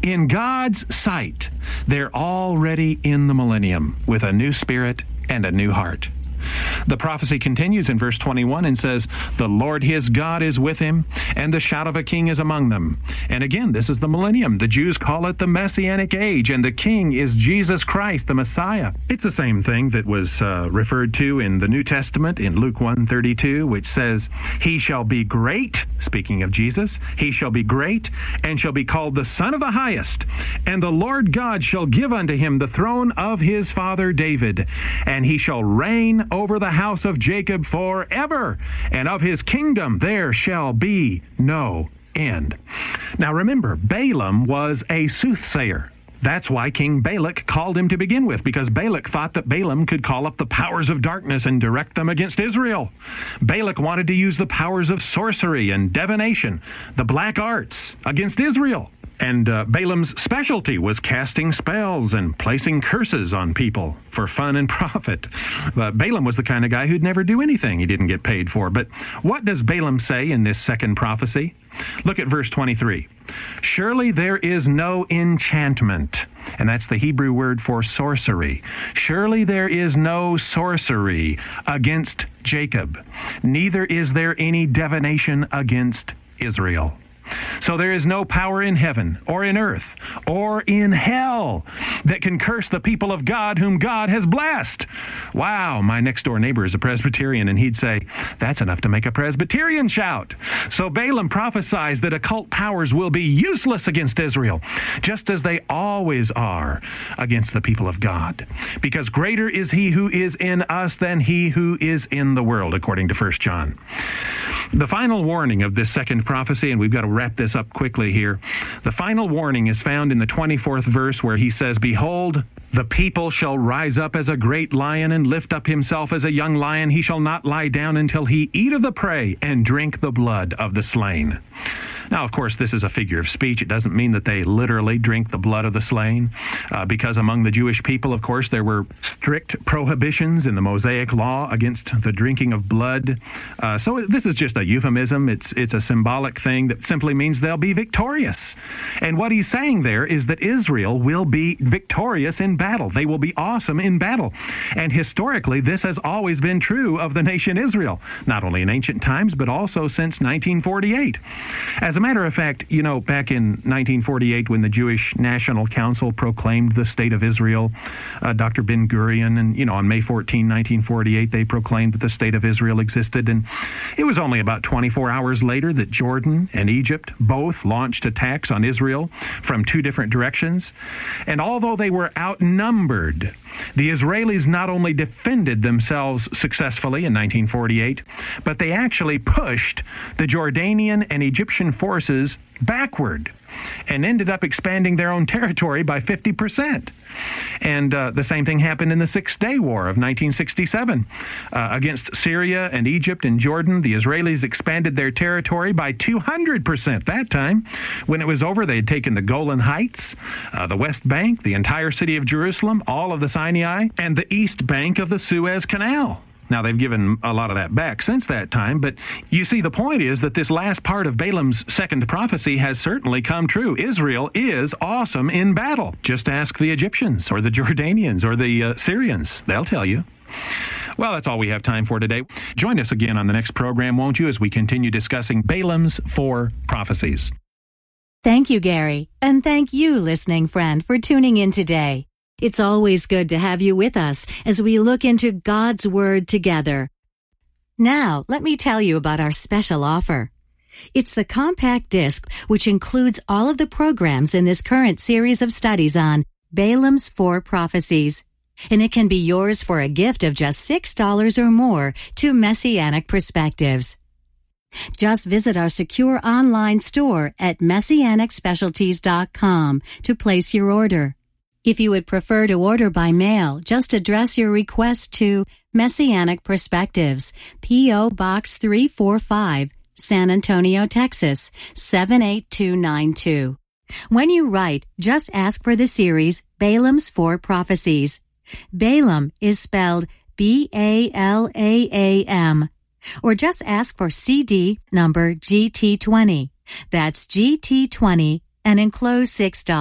In God's sight, they're already in the millennium with a new spirit and a new heart. The prophecy continues in verse 21 and says, "The Lord his God is with him, and the shout of a king is among them." And again, this is the millennium. The Jews call it the Messianic age, and the king is Jesus Christ, the Messiah. It's the same thing that was referred to in the New Testament in Luke 1:32, which says, "He shall be great," speaking of Jesus, "he shall be great, and shall be called the Son of the Highest. And the Lord God shall give unto him the throne of his father David, and he shall reign over the house of Jacob forever, and of his kingdom there shall be no end." Now remember, Balaam was a soothsayer. That's why King Balak called him to begin with, because Balak thought that Balaam could call up the powers of darkness and direct them against Israel. Balak wanted to use the powers of sorcery and divination, the black arts, against Israel. And Balaam's specialty was casting spells and placing curses on people for fun and profit. Balaam was the kind of guy who'd never do anything he didn't get paid for. But what does Balaam say in this second prophecy? Look at verse 23. "Surely there is no enchantment," and that's the Hebrew word for sorcery. "Surely there is no sorcery against Jacob, neither is there any divination against Israel." So there is no power in heaven or in earth or in hell that can curse the people of God whom God has blessed. Wow, my next door neighbor is a Presbyterian, and he'd say, that's enough to make a Presbyterian shout. So Balaam prophesies that occult powers will be useless against Israel, just as they always are against the people of God. Because greater is he who is in us than he who is in the world, according to 1 John. The final warning of this second prophecy, and we've got to wrap this up quickly here. The final warning is found in the 24th verse, where he says, "Behold, the people shall rise up as a great lion and lift up himself as a young lion. He shall not lie down until he eat of the prey and drink the blood of the slain." Now, of course, this is a figure of speech. It doesn't mean that they literally drink the blood of the slain, because among the Jewish people, of course, there were strict prohibitions in the Mosaic law against the drinking of blood. So this is just a euphemism. It's a symbolic thing that simply means they'll be victorious. And what he's saying there is that Israel will be victorious in battle. They will be awesome in battle. And historically, this has always been true of the nation Israel, not only in ancient times, but also since 1948. As a matter of fact, you know, back in 1948, when the Jewish National Council proclaimed the State of Israel, Dr. Ben-Gurion, and, you know, on May 14, 1948, they proclaimed that the State of Israel existed. And it was only about 24 hours later that Jordan and Egypt both launched attacks on Israel from two different directions. And although they were outnumbered, the Israelis not only defended themselves successfully in 1948, but they actually pushed the Jordanian and Egyptian forces backward and ended up expanding their own territory by 50%. And the same thing happened in the Six-Day War of 1967. Against Syria and Egypt and Jordan, the Israelis expanded their territory by 200% that time. When it was over, they had taken the Golan Heights, the West Bank, the entire city of Jerusalem, all of the Sinai, and the East Bank of the Suez Canal. Now, they've given a lot of that back since that time, but you see, the point is that this last part of Balaam's second prophecy has certainly come true. Israel is awesome in battle. Just ask the Egyptians or the Jordanians or the Syrians. They'll tell you. Well, that's all we have time for today. Join us again on the next program, won't you, as we continue discussing Balaam's 4 prophecies. Thank you, Gary, and thank you, listening friend, for tuning in today. It's always good to have you with us as we look into God's Word together. Now, let me tell you about our special offer. It's the compact disc, which includes all of the programs in this current series of studies on Balaam's 4 prophecies. And it can be yours for a gift of just $6 or more to Messianic Perspectives. Just visit our secure online store at MessianicSpecialties.com to place your order. If you would prefer to order by mail, just address your request to Messianic Perspectives, P.O. Box 345, San Antonio, Texas, 78292. When you write, just ask for the series Balaam's 4 Prophecies. Balaam is spelled B-A-L-A-A-M. Or just ask for CD number GT20. That's GT20 and enclose $6.